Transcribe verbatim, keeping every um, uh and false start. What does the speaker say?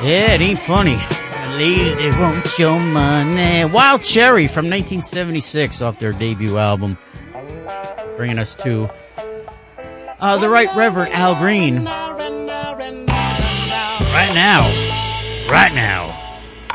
Yeah, it ain't funny. Lady wants your money. Wild Cherry from nineteen seventy-six off their debut album. Bringing us to uh, the Right Reverend Al Green. Right now. Right now.